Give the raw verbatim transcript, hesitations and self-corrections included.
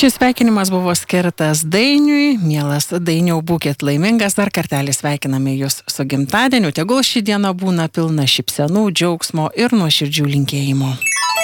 Šis sveikinimas buvo skirtas Dainiui. Mielas Dainiau, būkit laimingas, dar kartelį sveikiname jūs su gimtadieniu. Tegul ši diena būna pilna šypsenų, džiaugsmo ir nuoširdžių linkėjimų.